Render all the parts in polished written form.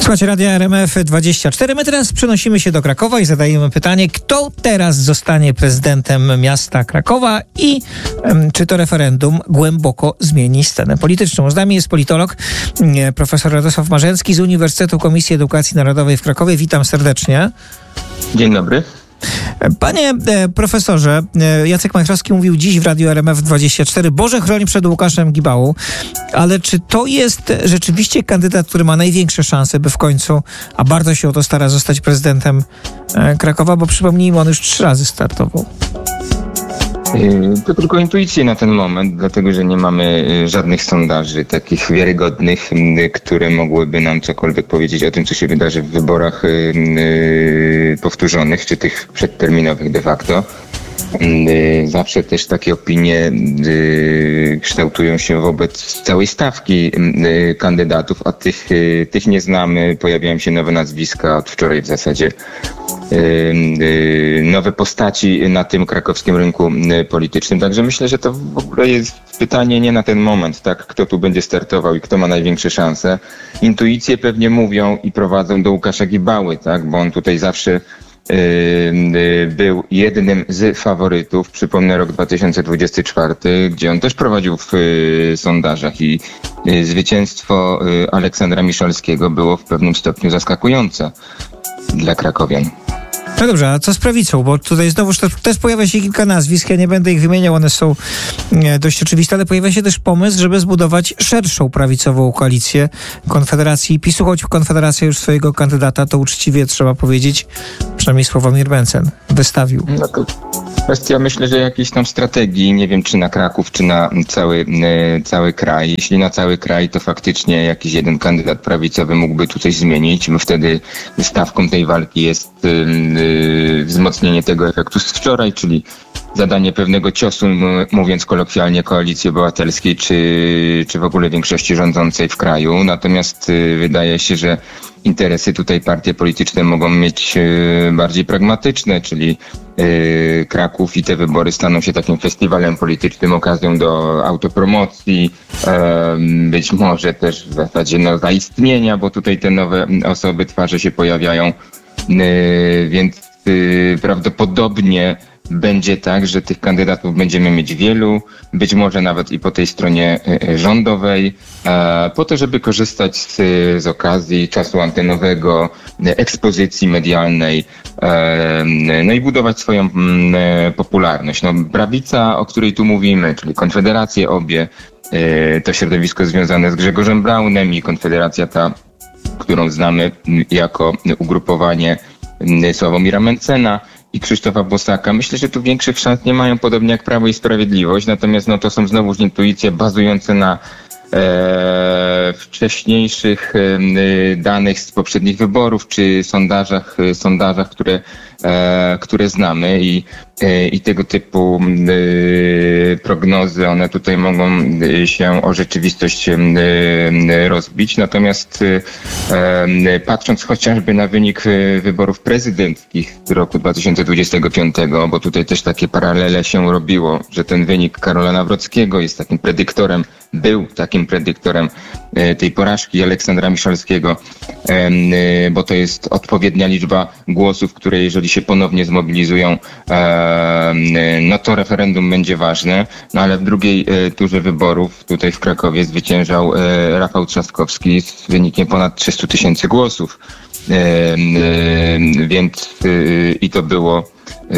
Słuchajcie, Radia RMF24. My teraz przenosimy się do Krakowa i zadajemy pytanie, kto teraz zostanie prezydentem miasta Krakowa i czy to referendum głęboko zmieni scenę polityczną. Z nami jest politolog, profesor Radosław Marzęcki z Uniwersytetu Komisji Edukacji Narodowej w Krakowie. Witam serdecznie. Dzień dobry. Panie profesorze, Jacek Majchrowski mówił dziś w Radiu RMF24: Boże chroń przed Łukaszem Gibałą. Ale czy to jest rzeczywiście kandydat, który ma największe szanse, by w końcu, a bardzo się o to stara, zostać prezydentem Krakowa? Bo przypomnijmy, on już 3 razy startował. To tylko intuicje na ten moment, dlatego że nie mamy żadnych sondaży takich wiarygodnych, które mogłyby nam cokolwiek powiedzieć o tym, co się wydarzy w wyborach powtórzonych, czy tych przedterminowych de facto. Zawsze też takie opinie kształtują się wobec całej stawki kandydatów, a tych nie znamy. Pojawiają się nowe nazwiska od wczoraj w zasadzie. Nowe postaci na tym krakowskim rynku politycznym. Także myślę, że to w ogóle jest pytanie nie na ten moment, tak? Kto tu będzie startował i kto ma największe szanse. Intuicje pewnie mówią i prowadzą do Łukasza Gibały, tak? Bo on tutaj zawsze był jednym z faworytów. Przypomnę rok 2024, gdzie on też prowadził w sondażach i zwycięstwo Aleksandra Miszalskiego było w pewnym stopniu zaskakujące dla krakowian. No dobrze, a co z prawicą? Bo tutaj znowu też pojawia się kilka nazwisk, ja nie będę ich wymieniał, one są dość oczywiste, ale pojawia się też pomysł, żeby zbudować szerszą prawicową koalicję Konfederacji i PiS-u, choć Konfederacja już swojego kandydata, to uczciwie trzeba powiedzieć, przynajmniej Sławomir Mencen wystawił. No to kwestia, myślę, że jakiejś tam strategii, nie wiem czy na Kraków, czy na cały kraj. Jeśli na cały kraj, to faktycznie jakiś jeden kandydat prawicowy mógłby tu coś zmienić, bo wtedy stawką tej walki jest wzmocnienie tego efektu z wczoraj, czyli zadanie pewnego ciosu, mówiąc kolokwialnie, Koalicji Obywatelskiej, czy w ogóle większości rządzącej w kraju. Natomiast wydaje się, że interesy tutaj partie polityczne mogą mieć bardziej pragmatyczne, czyli Kraków i te wybory staną się takim festiwalem politycznym, okazją do autopromocji, być może też w zasadzie zaistnienia, bo tutaj te nowe osoby, twarze się pojawiają, więc prawdopodobnie będzie tak, że tych kandydatów będziemy mieć wielu, być może nawet i po tej stronie rządowej, po to, żeby korzystać z okazji czasu antenowego, ekspozycji medialnej, no i budować swoją popularność. No, prawica, o której tu mówimy, czyli Konfederacje obie, to środowisko związane z Grzegorzem Braunem i Konfederacja ta, którą znamy jako ugrupowanie Sławomira Mencena i Krzysztofa Bosaka. Myślę, że tu większych szans nie mają, podobnie jak Prawo i Sprawiedliwość, natomiast to są znowuż intuicje bazujące na wcześniejszych danych z poprzednich wyborów, czy sondażach, które znamy i tego typu prognozy, one tutaj mogą się o rzeczywistość rozbić. Natomiast patrząc chociażby na wynik wyborów prezydenckich z roku 2025, bo tutaj też takie paralele się robiło, że ten wynik Karola Nawrockiego jest takim predyktorem, był takim predyktorem tej porażki Aleksandra Miszalskiego, bo to jest odpowiednia liczba głosów, które jeżeli się ponownie zmobilizują, no to referendum będzie ważne. No ale w drugiej turze wyborów tutaj w Krakowie zwyciężał Rafał Trzaskowski z wynikiem ponad 300 000 głosów. Więc i to było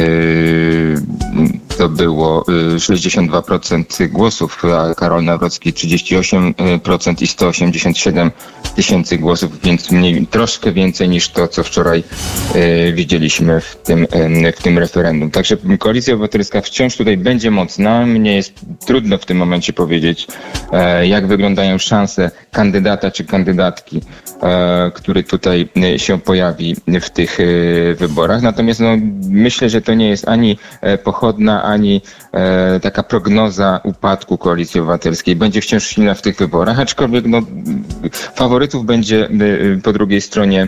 62% głosów, a Karol Nawrocki 38% i 187 000 głosów, więc troszkę więcej niż to, co wczoraj widzieliśmy w tym referendum. Także Koalicja Obywatelska wciąż tutaj będzie mocna. Mnie jest trudno w tym momencie powiedzieć, jak wyglądają szanse kandydata czy kandydatki, który tutaj się pojawi w tych wyborach. Natomiast myślę, że to nie jest ani pochodna, ani taka prognoza upadku Koalicji Obywatelskiej. Będzie wciąż silna w tych wyborach, aczkolwiek faworytów będzie po drugiej stronie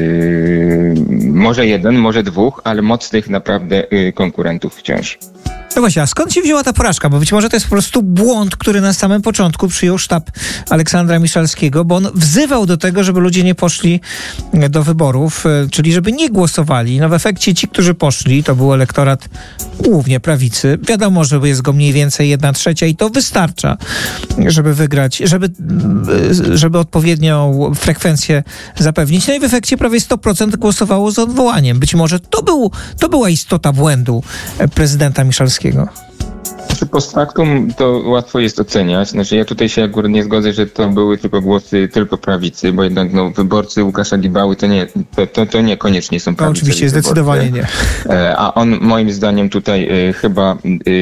może jeden, może dwóch, ale mocnych naprawdę konkurentów wciąż. No właśnie, a skąd się wzięła ta porażka? Bo być może to jest po prostu błąd, który na samym początku przyjął sztab Aleksandra Miszalskiego, bo on wzywał do tego, żeby ludzie nie poszli do wyborów, czyli żeby nie głosowali. No w efekcie ci, którzy poszli, to był elektorat głównie prawicy. Wiadomo, że jest go mniej więcej 1/3 i to wystarcza, żeby wygrać, żeby odpowiednią frekwencję zapewnić. No i w efekcie prawie 100% głosowało za odwołaniem. Być może to była istota błędu prezydenta Miszalskiego. Post factum to łatwo jest oceniać. Znaczy ja tutaj się akurat nie zgodzę, że to były tylko głosy tylko prawicy, bo jednak wyborcy Łukasza Gibały to niekoniecznie są prawicy. Oczywiście, zdecydowanie nie. A on moim zdaniem tutaj chyba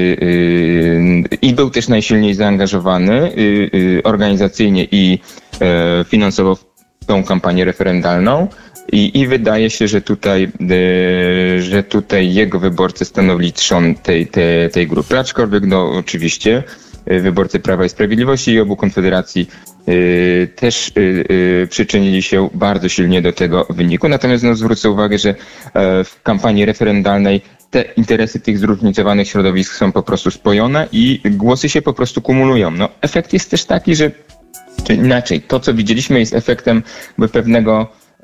i był też najsilniej zaangażowany organizacyjnie i finansowo w tą kampanię referendalną. I wydaje się, że tutaj jego wyborcy stanowili trzon tej grupy. Aczkolwiek oczywiście wyborcy Prawa i Sprawiedliwości i obu konfederacji też przyczynili się bardzo silnie do tego wyniku. Natomiast zwrócę uwagę, że w kampanii referendalnej te interesy tych zróżnicowanych środowisk są po prostu spojone i głosy się po prostu kumulują. Efekt jest też taki, że czy inaczej, to co widzieliśmy jest efektem pewnego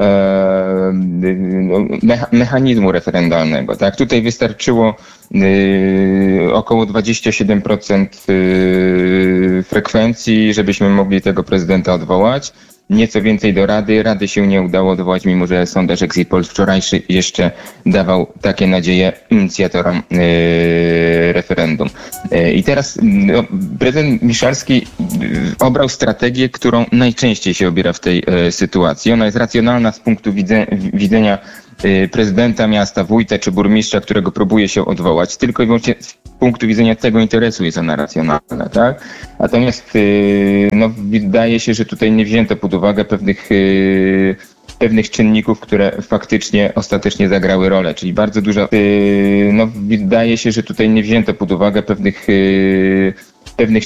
mechanizmu referendalnego. Tak? Tutaj wystarczyło około 27% frekwencji, żebyśmy mogli tego prezydenta odwołać. Nieco więcej do Rady. Rady się nie udało odwołać, mimo że sondaż Exit Poll wczorajszy jeszcze dawał takie nadzieje inicjatorom referendum. I teraz prezydent Miszalski obrał strategię, którą najczęściej się obiera w tej sytuacji. Ona jest racjonalna z punktu widzenia prezydenta miasta, wójta czy burmistrza, którego próbuje się odwołać. Tylko i wyłącznie z punktu widzenia tego interesu jest ona racjonalna, tak? Natomiast wydaje się, że tutaj nie wzięto pod uwagę pewnych czynników, które faktycznie ostatecznie zagrały rolę, czyli bardzo duża, wydaje się, że tutaj nie wzięto pod uwagę pewnych